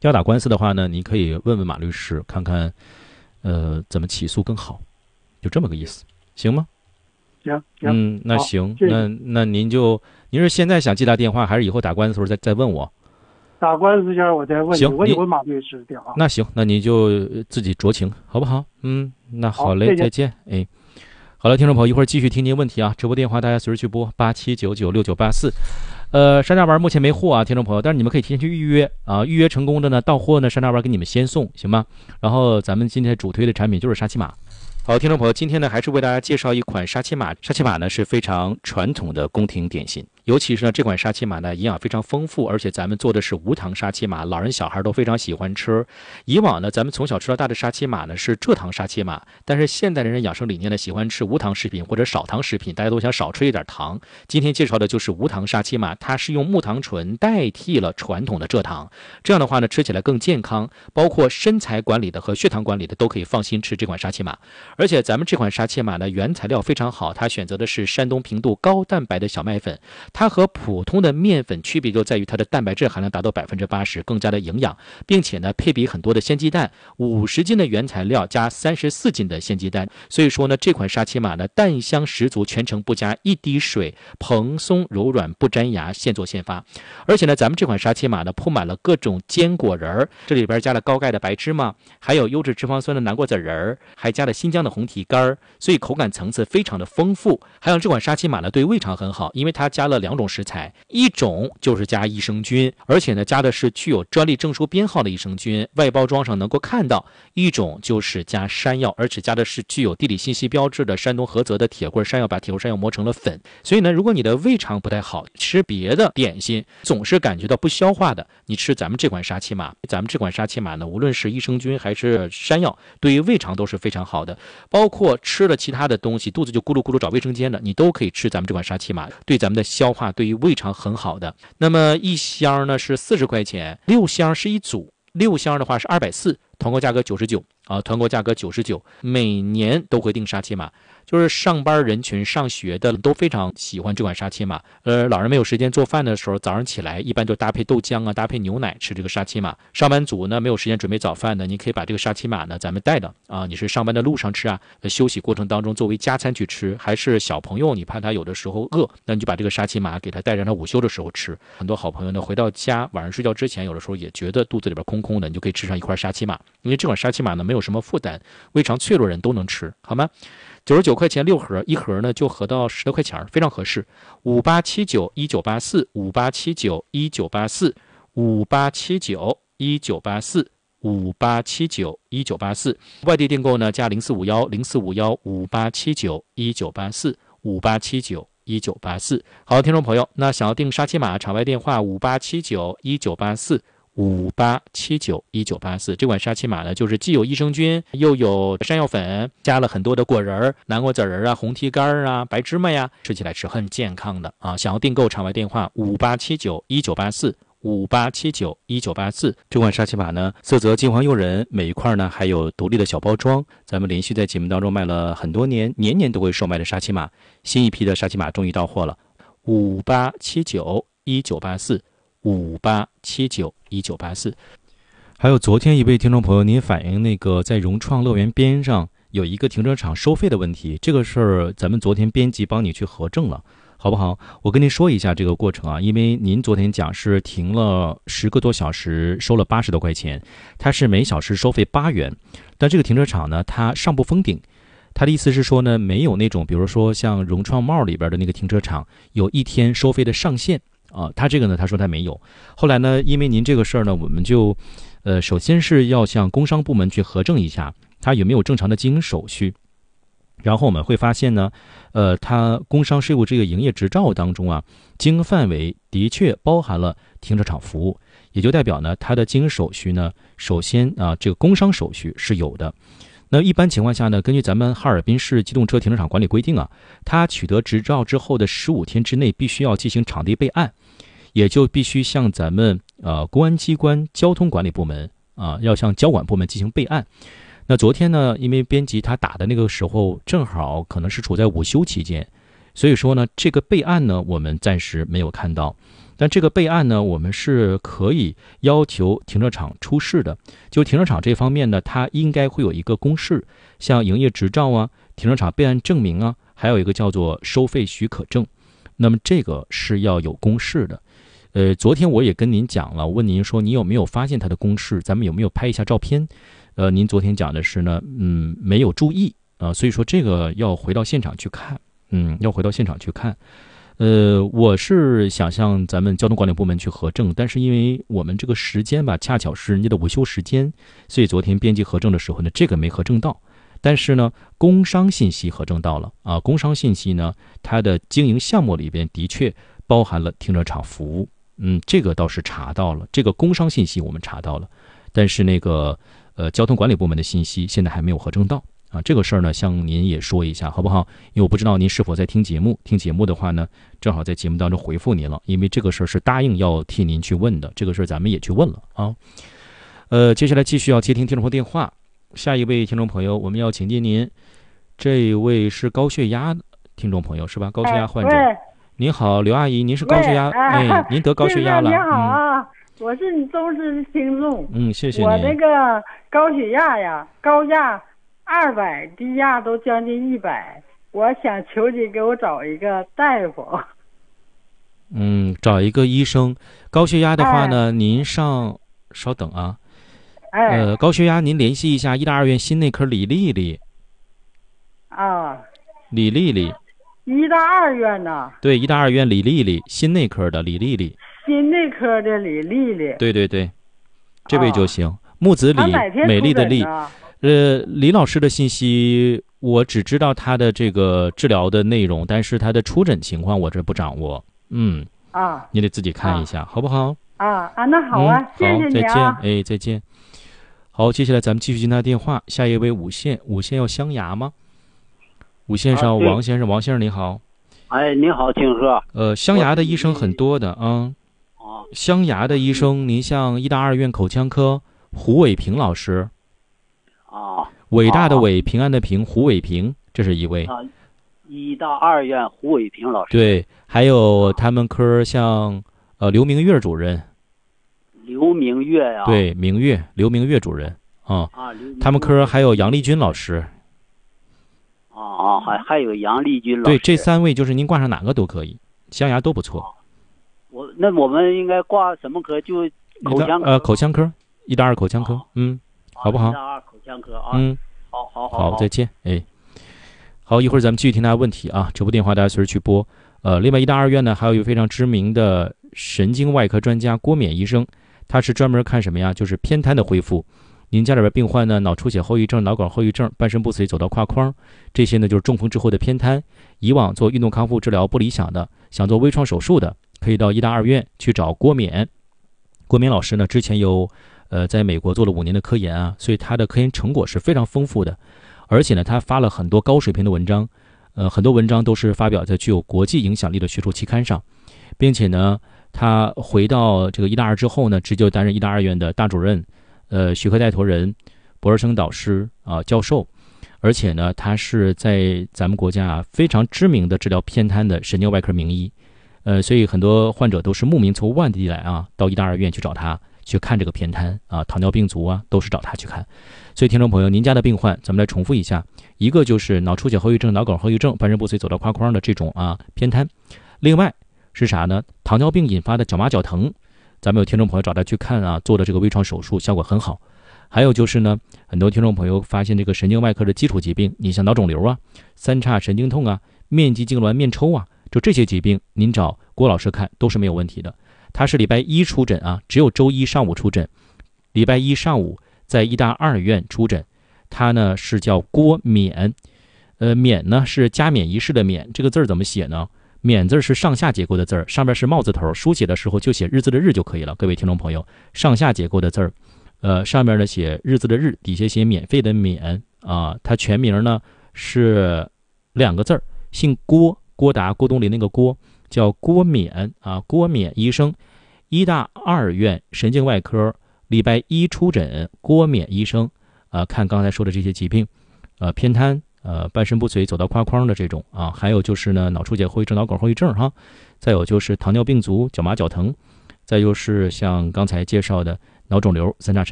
要打官司的话呢，你可以问问马律师，看看怎么起诉更好，就这么个意思，行吗？ 行， 那行， 谢谢。 那您是现在想接他电话，还是以后打官司的时候再问我？ 打官司前我再问你， 行， 问一问马律师电话。 那行，那你就自己酌情，好不好？那好嘞， 谢谢再见。哎，好了，听众朋友，一会儿继续听您问题啊，直播电话大家随时去拨87996984。山大丸目前没货啊，听众朋友，但是你们可以提前去预约啊，预约成功的呢，到货呢，山大丸给你们先送，行吗？然后咱们今天主推的产品就是沙琪玛。好，听众朋友，今天呢还是为大家介绍一款沙琪玛。沙琪玛呢是非常传统的宫廷点心，尤其是呢这款沙琪玛呢营养非常丰富，而且咱们做的是无糖沙琪玛，老人小孩都非常喜欢吃。以往呢咱们从小吃到大的沙琪玛呢是蔗糖沙琪玛，但是现代人养生理念呢喜欢吃无糖食品或者少糖食品，大家都想少吃一点糖。今天介绍的就是无糖沙琪玛，它是用木糖醇代替了传统的蔗糖，这样的话呢吃起来更健康，包括身材管理的和血糖管理的都可以放心吃这款沙琪玛。而且咱们这款沙琪玛呢，原材料非常好，它选择的是山东平度高蛋白的小麦粉，它和普通的面粉区别就在于它的蛋白质含量达到80%，更加的营养，并且呢配比很多的鲜鸡蛋，50斤的原材料加34斤的鲜鸡蛋，所以说呢这款沙琪玛呢蛋香十足，全程不加一滴水，蓬松柔软不粘牙，现做现发。而且呢咱们这款沙琪玛呢铺满了各种坚果仁儿，这里边加了高钙的白芝麻，还有优质脂肪酸的南瓜籽仁儿，还加了新疆的红提干，所以口感层次非常的丰富。还有这款沙琪玛呢对胃肠很好，因为它加了2种食材，一种就是加益生菌，而且呢加的是具有专利证书编号的益生菌，外包装上能够看到；一种就是加山药，而且加的是具有地理信息标志的山东菏泽的铁棍山药，把铁棍山药磨成了粉。所以呢如果你的胃肠不太好，吃别的点心总是感觉到不消化的，你吃咱们这款沙琪玛，咱们这款沙琪玛呢无论是益生菌还是山药，对于胃肠都是非常好的，包括吃了其他的东西肚子就咕噜咕噜找卫生间的，你都可以吃咱们这款沙琪玛，对咱们的消化对于胃肠很好的。那么一箱呢是40块钱，6箱是一组，6箱的话是240，团购价格99啊，团购价格99，每年都会订沙琪玛，就是上班人群上学的都非常喜欢这款沙琪玛。老人没有时间做饭的时候，早上起来一般就搭配豆浆啊，搭配牛奶吃这个沙琪玛。上班族呢没有时间准备早饭的，你可以把这个沙琪玛呢咱们带着啊，你是上班的路上吃啊，休息过程当中作为加餐去吃，还是小朋友你怕他有的时候饿，那你就把这个沙琪玛给他带着，他午休的时候吃。很多好朋友呢回到家晚上睡觉之前，有的时候也觉得肚子里边空空的，你就可以吃上一块沙琪玛，因为这款沙琪玛呢没有什么负担，胃肠脆弱人都能吃，好吗？99块钱6盒，一盒呢就合到10多块钱，非常合适。58791984，58791984，58791984，58791984。外地订购呢加0451045158791984，58791984。好，听众朋友，那想要订沙琪玛，场外电话58791984，58791984。这款沙琪玛呢，就是既有益生菌，又有山药粉，加了很多的果仁、南瓜籽仁啊、红提干啊、白芝麻呀，吃起来是很健康的啊！想要订购，场外电话58791984，58791984。这款沙琪玛呢，色泽金黄诱人，每一块呢还有独立的小包装。咱们连续在节目当中卖了很多年，年年都会售卖的沙琪玛，新一批的沙琪玛终于到货了，58791984，58791984。还有昨天一位听众朋友，您反映那个在融创乐园边上有一个停车场收费的问题，这个事儿咱们昨天编辑帮你去核证了，好不好？我跟您说一下这个过程啊，因为您昨天讲是停了10个多小时，收了80多块钱，它是每小时收费8元，但这个停车场呢，它上不封顶。他的意思是说呢，没有那种比如说像融创帽里边的那个停车场有一天收费的上限啊，他这个呢，他说他没有。后来呢，因为您这个事儿呢，我们就首先是要向工商部门去核证一下他有没有正常的经营手续，然后我们会发现呢，他工商税务这个营业执照当中啊，经营范围的确包含了停车场服务，也就代表呢，他的经营手续呢，首先啊，这个工商手续是有的。那一般情况下呢，根据咱们哈尔滨市机动车停车场管理规定啊，他取得执照之后的15天之内必须要进行场地备案，也就必须向咱们公安机关交通管理部门要向交管部门进行备案。那昨天呢，因为编辑他打的那个时候正好可能是处在午休期间，所以说呢，这个备案呢我们暂时没有看到。 但这个备案呢，我们是可以要求停车场出示的。就停车场这方面呢，它应该会有一个公示，像营业执照啊、停车场备案证明啊，还有一个叫做收费许可证。那么这个是要有公示的。昨天我也跟您讲了，我问您说你有没有发现它的公示，咱们有没有拍一下照片？您昨天讲的是呢，没有注意所以说这个要回到现场去看，要回到现场去看。我是想向咱们交通管理部门去核证，但是因为我们这个时间吧，恰巧是人家的午休时间，所以昨天编辑核证的时候呢，这个没核证到。但是呢，工商信息核证到了啊，工商信息呢，它的经营项目里边的确包含了停车场服务，这个倒是查到了，这个工商信息我们查到了，但是那个交通管理部门的信息现在还没有核证到。这个事儿呢，向您也说一下，好不好？因为我不知道您是否在听节目，听节目的话呢，正好在节目当中回复您了，因为这个事儿是答应要替您去问的，这个事儿咱们也去问了啊。接下来继续要接听听众朋友电话，下一位听众朋友，我们要请进您，这一位是高血压听众朋友是吧？高血压患者。您好，刘阿姨，您是高血压，您得高血压了。 你好啊，我是你忠实的听众。 谢谢您。 我那个高血压呀，高压200，低压都将近100，我想求你给我找一个大夫。 找一个医生。高血压的话呢，您稍等啊。高血压您联系一下医大2院心内科李丽丽。李丽丽。 医大2院呢？ 对，医大2院李丽丽，心内科的李丽丽。 心内科的李丽丽。 对对对，这位就行。木子李，美丽的丽。李老师的信息我只知道他的这个治疗的内容，但是他的出诊情况我这不掌握。你得自己看一下，好不好？ 那好啊，谢谢你啊。 再见，再见。好，接下来咱们继续接他电话，下一位五线要镶牙吗？五线上王先生，王先生你好。 你好，请说。 镶牙的医生很多的镶牙的医生，您像医大2院口腔科胡伟平老师。伟大的伟，平安的平，胡伟平，这是一位。 医大2院胡伟平老师。 对，还有他们科像刘明月主任。 刘明月呀。 对，刘明月主任他们科还有杨丽君老师。 还有杨丽君老师。 对，这3位就是您挂上哪个都可以，镶牙都不错。 那我们应该挂什么科？就口腔科。 口腔科，医大2口腔科。好不好？ 医大2口腔科好，再见。好，一会儿咱们继续听大家问题啊，这部电话大家随时去拨。另外医大2院呢，还有一位非常知名的神经外科专家郭勉医生，他是专门看什么呀？就是偏瘫的恢复。您家里边病患呢，脑出血后遗症、脑梗后遗症、半身不遂、走到胯框，这些呢就是中风之后的偏瘫。以往做运动康复治疗不理想的，想做微创手术的，可以到医大2院去找郭勉。郭勉老师呢，之前有在美国做了5年的科研所以他的科研成果是非常丰富的，而且呢，他发了很多高水平的文章，很多文章都是发表在具有国际影响力的学术期刊上，并且呢，他回到这个医大2之后呢，直接担任医大2院的大主任。学科带头人、博士生导师教授，而且呢，他是在咱们国家非常知名的治疗偏瘫的神经外科名医，所以很多患者都是慕名从万地来到医大2院去找他去看这个偏瘫糖尿病足都是找他去看。所以听众朋友，您家的病患，咱们来重复一下，一个就是脑出血后遗症、脑梗后遗症、半身不遂、走到胯框的这种偏瘫，另外是啥呢？糖尿病引发的脚麻脚疼。咱们有听众朋友找他去看做的这个微创手术效果很好。还有就是呢，很多听众朋友发现这个神经外科的基础疾病，你像脑肿瘤三叉神经痛面肌痉挛、面抽就这些疾病，您找郭老师看都是没有问题的。他是礼拜一出诊只有周一上午出诊，礼拜一上午在医大2院出诊。他呢是叫郭勉，勉呢是加冕仪式的冕，这个字怎么写呢？冕字是上下结构的字，上边是帽字头，书写的时候就写日字的日就可以了。各位听众朋友，上下结构的字上面呢写日字的日，底下写免费的免他全名呢是2个字，姓郭，郭达、郭冬临那个郭，叫郭勉郭勉医生，医大2院神经外科，礼拜一出诊。郭勉医生看刚才说的这些疾病，偏瘫半身不遂走到胯框的这种啊，还有就是呢脑出血后遗症、脑梗后遗症哈，再有就是糖尿病足、脚麻脚疼，再就是像刚才介绍的脑肿瘤、三叉神